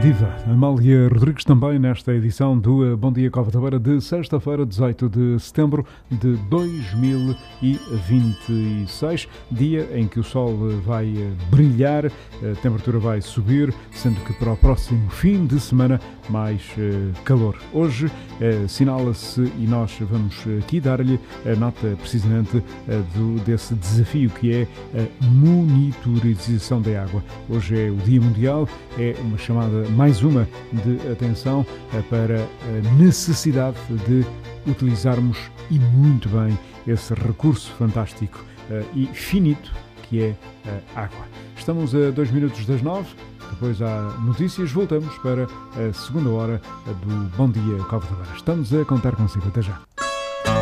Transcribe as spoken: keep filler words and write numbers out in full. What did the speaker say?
Viva! Amália Rodrigues também nesta edição do Bom Dia Cova da Beira de sexta-feira, dezoito de setembro de dois mil e vinte e seis, dia em que o sol vai brilhar, a temperatura vai subir, sendo que para o próximo fim de semana mais calor. Hoje assinala-se e nós vamos aqui dar-lhe a nota precisamente do, desse desafio que é a monitorização da água. Hoje é o Dia Mundial, é uma chamada, mais uma, de atenção para a necessidade de utilizarmos e muito bem esse recurso fantástico e finito que é a água. Estamos a dois minutos das nove, depois há notícias, voltamos para a segunda hora do Bom Dia Cova da Beira. Estamos a contar consigo, até já.